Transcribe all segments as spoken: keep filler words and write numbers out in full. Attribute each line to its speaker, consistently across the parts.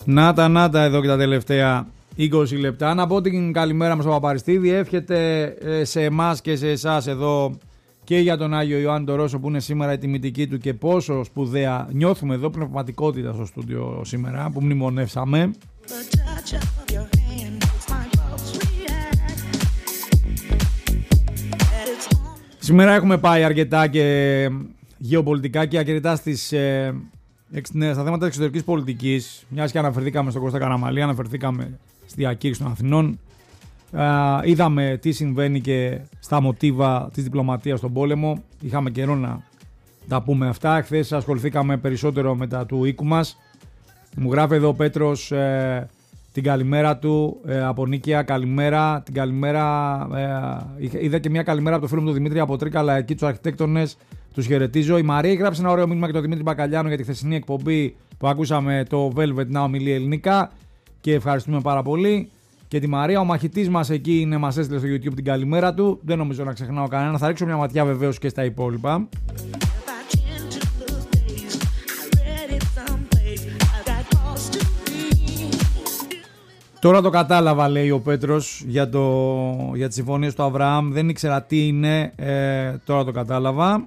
Speaker 1: Νάτα, νάτα εδώ και τα τελευταία είκοσι λεπτά. Να πω την καλημέρα μας στο Παπαριστίδη. Εύχεται σε εμάς και σε εσάς εδώ και για τον Άγιο Ιωάννη τον Ρώσο που είναι σήμερα η τιμητική του και πόσο σπουδαία νιώθουμε εδώ πνευματικότητα στο στούντιο σήμερα που μνημονεύσαμε. Σήμερα έχουμε πάει αρκετά και γεωπολιτικά και αρκετά στις, ε, ναι, στα θέματα εξωτερικής πολιτικής. Μιας και αναφερθήκαμε στον Κώστα Καραμαλή, αναφερθήκαμε στη διακήρυξη των Αθηνών. Ε, είδαμε τι συμβαίνει και στα μοτίβα της διπλωματίας στον πόλεμο. Είχαμε καιρό να τα πούμε αυτά. Χθες ασχοληθήκαμε περισσότερο με τα του οίκου μας. Μου γράφει εδώ ο Πέτρος ε, την καλημέρα του ε, από Νίκαια. Καλημέρα. Την καλημέρα. Ε, είδα και μια καλημέρα από το φίλο μου τον Δημήτρη από Τρίκαλα, εκεί τους αρχιτέκτονες. Τους χαιρετίζω. Η Μαρία γράψε ένα ωραίο μήνυμα και τον Δημήτρη Μπακαλιάνο για τη χθεσινή εκπομπή που ακούσαμε, το Velvet να ομιλεί ελληνικά. Και ευχαριστούμε πάρα πολύ. Και τη Μαρία, ο μαχητής μας εκεί είναι, μας έστειλε στο YouTube την καλημέρα του. Δεν νομίζω να ξεχνάω κανένα. Θα ρίξω μια ματιά βεβαίως και στα υπόλοιπα. Τώρα το κατάλαβα, λέει ο Πέτρος, για, το, για τις συμφωνίες του Αβραάμ. Δεν ήξερα τι είναι, ε, τώρα το κατάλαβα.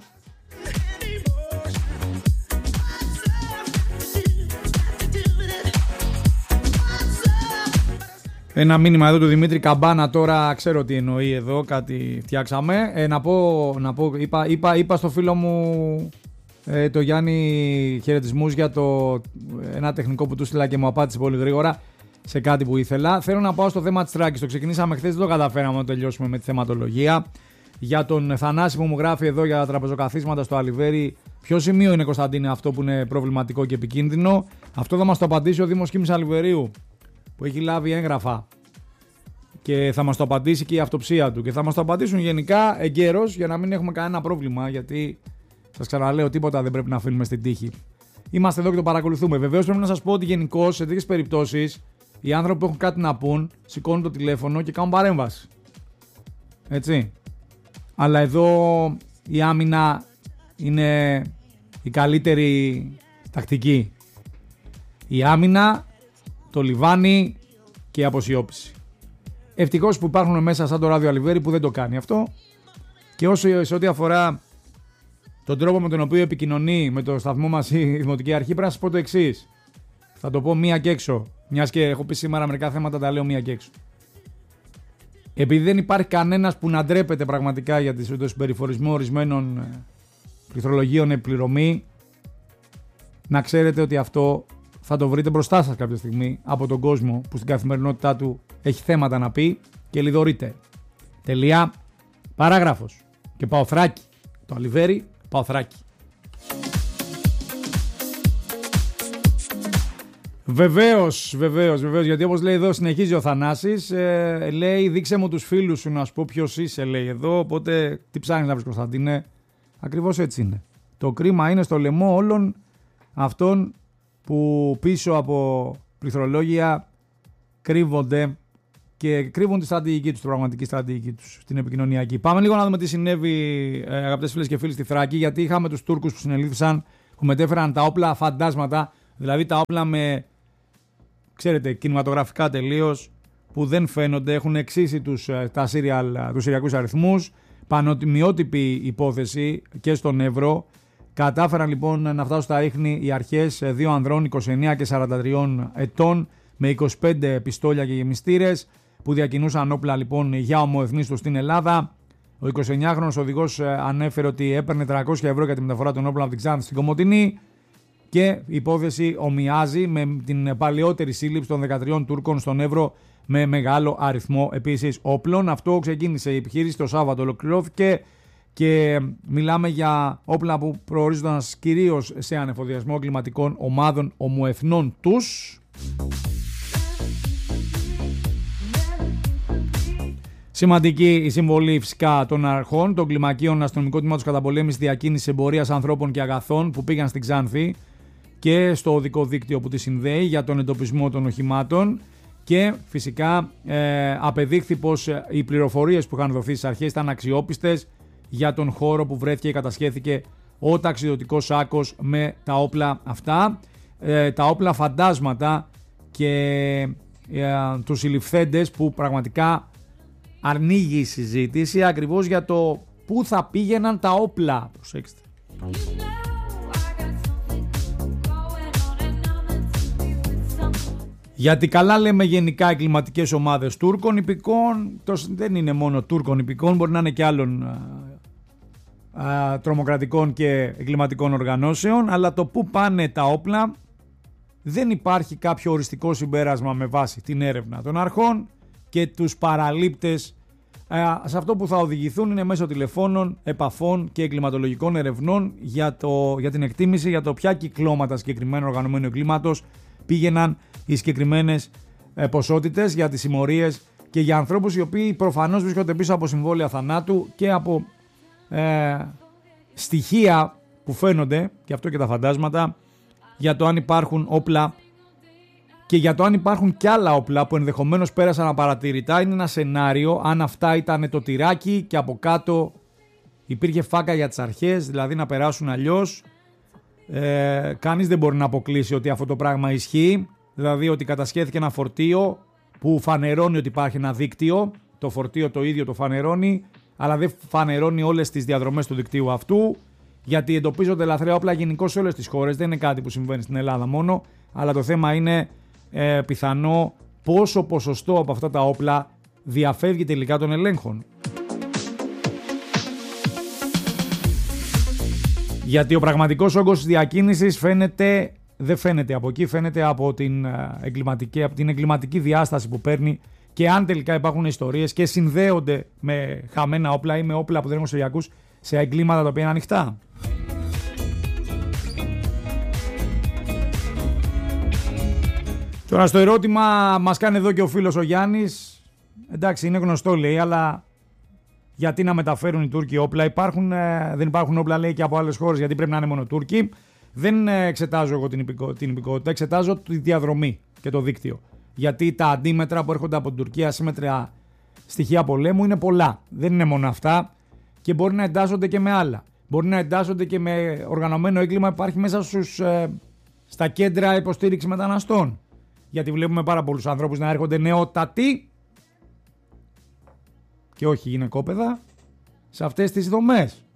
Speaker 1: Ένα μήνυμα εδώ του Δημήτρη Καμπάνα, τώρα ξέρω τι εννοεί εδώ, κάτι φτιάξαμε. Ε, να πω, να πω είπα, είπα, είπα στο φίλο μου ε, το Γιάννη χαιρετισμούς για το, ένα τεχνικό που του στείλα και μου απάντησε πολύ γρήγορα σε κάτι που ήθελα. Θέλω να πάω στο θέμα της Τράκης. Το ξεκινήσαμε χθες, δεν το καταφέραμε να τελειώσουμε με τη θεματολογία. Για τον Θανάση που μου γράφει εδώ για τα τραπεζοκαθίσματα στο Αλιβέρι, ποιο σημείο είναι, Κωνσταντίνε, αυτό που είναι προβληματικό και επικίνδυνο? Αυτό θα μας το απαντήσει ο Δήμος Κίμης Αλιβερίου, που έχει λάβει έγγραφα και θα μας το απαντήσει και η αυτοψία του και θα μας το απαντήσουν γενικά εγκαίρως για να μην έχουμε κανένα πρόβλημα, γιατί σας ξαναλέω, τίποτα δεν πρέπει να αφήνουμε στην τύχη. Είμαστε εδώ και το παρακολουθούμε. Βεβαίως πρέπει να σας πω ότι γενικώς σε τέτοιες περιπτώσεις οι άνθρωποι που έχουν κάτι να πούν σηκώνουν το τηλέφωνο και κάνουν παρέμβαση. Έτσι. Αλλά εδώ η άμυνα είναι η καλύτερη τακτική. Η άμυνα, το λιβάνι και η αποσιώπηση. Ευτυχώς που υπάρχουν μέσα σαν το Ράδιο Αλιβέρι που δεν το κάνει αυτό. Και όσο σε ό,τι αφορά τον τρόπο με τον οποίο επικοινωνεί με το σταθμό μας η Δημοτική Αρχή, πρέπει να σας πω το εξής. Θα το πω μία και έξω. Μιας και έχω πει σήμερα μερικά θέματα, τα λέω μία και έξω. Επειδή δεν υπάρχει κανένας που να ντρέπεται πραγματικά για το συμπεριφορισμό ορισμένων πληκτρολογίων επιπληρωμή, να ξέρετε ότι αυτό θα το βρείτε μπροστά σας κάποια στιγμή από τον κόσμο που στην καθημερινότητά του έχει θέματα να πει και λιδωρείται. Τελεία. Παράγραφος. Και πάω θράκι. Το Αλιβέρι, πάω θράκι. Βεβαίως, βεβαίως, βεβαίως, γιατί όπως λέει εδώ, συνεχίζει ο Θανάσης, ε, λέει δείξε μου τους φίλους σου να σου πω ποιος είσαι, λέει εδώ, οπότε τι ψάχνεις να βρεις, Κωνσταντίνε? Ακριβώς έτσι είναι. Το κρίμα είναι στο λαιμό όλων αυτών που πίσω από πληκτρολόγια κρύβονται και κρύβουν τη στρατηγική τους, την πραγματική στρατηγική τους, την επικοινωνιακή. Πάμε λίγο να δούμε τι συνέβη, ε, αγαπητές φίλες και φίλοι, στη Θράκη, γιατί είχαμε τους Τούρκους που συνελήφθησαν, που μετέφεραν τα όπλα φαντάσματα, δηλαδή τα όπλα με, ξέρετε, κινηματογραφικά τελείως, που δεν φαίνονται, έχουν εξήσει τους, τα serial, τους συριακούς αριθμούς, πανοτιμιότυπη υπόθεση και στον Εύρο. Κατάφεραν λοιπόν να φτάσουν στα ίχνη οι αρχές δύο ανδρών είκοσι εννέα και σαράντα τρία ετών με είκοσι πέντε πιστόλια και γεμιστήρες που διακινούσαν όπλα λοιπόν για ομοεθνείς τους στην Ελλάδα. Ο εικοσιεννιάχρονος οδηγός ανέφερε ότι έπαιρνε τριακόσια ευρώ για τη μεταφορά των όπλων από την Ξάνθη στην Κομοτηνή και η υπόθεση ομοιάζει με την παλαιότερη σύλληψη των δεκατρία Τούρκων στον Εύρο με μεγάλο αριθμό επίσης όπλων. Αυτό ξεκίνησε η επιχείρηση το Σάββατο, ολοκληρώθηκε. Και μιλάμε για όπλα που προορίζονταν κυρίως σε ανεφοδιασμό κλιματικών ομάδων ομοεθνών τους. Σημαντική η συμβολή φυσικά των αρχών, των κλιμακίων αστυνομικών τμήματος καταπολέμησης διακίνησης εμπορίας ανθρώπων και αγαθών που πήγαν στην Ξάνθη και στο οδικό δίκτυο που τη συνδέει για τον εντοπισμό των οχημάτων. Και φυσικά ε, απεδείχθη πως οι πληροφορίες που είχαν δοθεί στις αρχές ήταν αξιόπιστες για τον χώρο που βρέθηκε και κατασχέθηκε ο ταξιδιωτικός σάκος με τα όπλα αυτά. Ε, τα όπλα φαντάσματα και ε, τους συλληφθέντες, που πραγματικά ανοίγει η συζήτηση ακριβώς για το πού θα πήγαιναν τα όπλα. Προσέξτε. Γιατί καλά λέμε γενικά εγκληματικές ομάδες Τούρκων υπηκών, το, δεν είναι μόνο Τούρκων υπηκών, μπορεί να είναι και άλλων α, α, τρομοκρατικών και εγκληματικών οργανώσεων, αλλά το πού πάνε τα όπλα δεν υπάρχει κάποιο οριστικό συμπέρασμα με βάση την έρευνα των αρχών και τους παραλήπτες. Α, σε αυτό που θα οδηγηθούν είναι μέσω τηλεφώνων, επαφών και εγκληματολογικών ερευνών για, το, για την εκτίμηση για το ποια κυκλώματα συγκεκριμένου οργανωμένου εγκλήματος πήγαιναν οι συγκεκριμένες ε, ποσότητες, για τις συμμορίες και για ανθρώπους οι οποίοι προφανώς βρίσκονται πίσω από συμβόλαια θανάτου και από ε, στοιχεία που φαίνονται, και αυτό και τα φαντάσματα, για το αν υπάρχουν όπλα και για το αν υπάρχουν κι άλλα όπλα που ενδεχομένως πέρασαν απαρατήρητα. Είναι ένα σενάριο αν αυτά ήταν το τυράκι και από κάτω υπήρχε φάκα για τις αρχές, δηλαδή να περάσουν αλλιώς. Ε, κανείς δεν μπορεί να αποκλείσει ότι αυτό το πράγμα ισχύει, δηλαδή ότι κατασχέθηκε ένα φορτίο που φανερώνει ότι υπάρχει ένα δίκτυο, το φορτίο το ίδιο το φανερώνει, αλλά δεν φανερώνει όλες τις διαδρομές του δικτύου αυτού, γιατί εντοπίζονται λαθρέα όπλα γενικώς σε όλες τις χώρες, δεν είναι κάτι που συμβαίνει στην Ελλάδα μόνο, αλλά το θέμα είναι ε, πιθανό πόσο ποσοστό από αυτά τα όπλα διαφεύγει τελικά των ελέγχων. Γιατί ο πραγματικός όγκος της διακίνησης φαίνεται, δεν φαίνεται από εκεί, φαίνεται από την εγκληματική, από την εγκληματική διάσταση που παίρνει, και αν τελικά υπάρχουν ιστορίες και συνδέονται με χαμένα όπλα ή με όπλα που δεν είναι οριακούς σε εγκλήματα τα οποία είναι ανοιχτά. Τώρα στο ερώτημα μας κάνει εδώ και ο φίλος ο Γιάννης, εντάξει είναι γνωστό λέει, αλλά γιατί να μεταφέρουν οι Τούρκοι όπλα? Υπάρχουν, ε, δεν υπάρχουν όπλα λέει και από άλλες χώρες, γιατί πρέπει να είναι μόνο Τούρκοι? Δεν ε, εξετάζω εγώ την, υπηκο, την υπηκότητα, εξετάζω τη διαδρομή και το δίκτυο. Γιατί τα αντίμετρα που έρχονται από την Τουρκία, ασύμμετρα στοιχεία πολέμου, είναι πολλά. Δεν είναι μόνο αυτά και μπορεί να εντάσσονται και με άλλα. Μπορεί να εντάσσονται και με οργανωμένο έγκλημα που υπάρχει μέσα στους, ε, στα κέντρα υποστήριξη μεταναστών. Γιατί βλέπουμε πάρα πολλούς ανθρώπους να έρχονται νεότατοι και όχι γυναικόπαιδα σε αυτές τις δομές.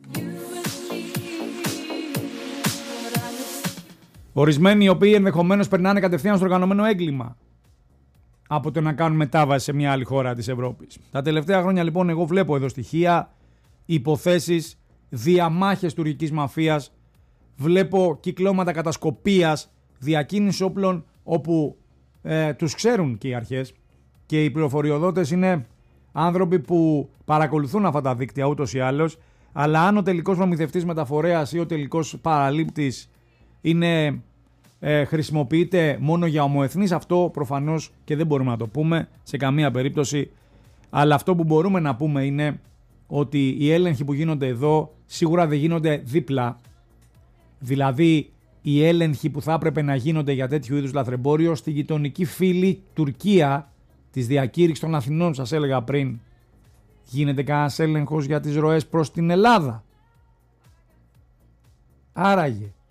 Speaker 1: Ορισμένοι οι οποίοι ενδεχομένως περνάνε κατευθείαν στο οργανωμένο έγκλημα από το να κάνουν μετάβαση σε μια άλλη χώρα της Ευρώπης. Τα τελευταία χρόνια λοιπόν εγώ βλέπω εδώ στοιχεία, υποθέσεις, διαμάχες τουρκικής μαφίας, βλέπω κυκλώματα κατασκοπίας, διακίνηση όπλων όπου ε, τους ξέρουν και οι αρχές και οι πληροφοριοδότες είναι άνθρωποι που παρακολουθούν αυτά τα δίκτυα ούτως ή άλλως, αλλά αν ο τελικός προμηθευτής μεταφορέας ή ο τελικός παραλήπτης είναι, ε, χρησιμοποιείται μόνο για ομοεθνείς, αυτό προφανώς και δεν μπορούμε να το πούμε σε καμία περίπτωση, αλλά αυτό που μπορούμε να πούμε είναι ότι οι έλεγχοι που γίνονται εδώ σίγουρα δεν γίνονται δίπλα, δηλαδή οι έλεγχοι που θα έπρεπε να γίνονται για τέτοιου είδους λαθρεμπόριο στη γειτονική φίλη Τουρκία της διακήρυξης των Αθηνών, σας έλεγα πριν, γίνεται κανένας έλεγχος για τις ροές προς την Ελλάδα? Άραγε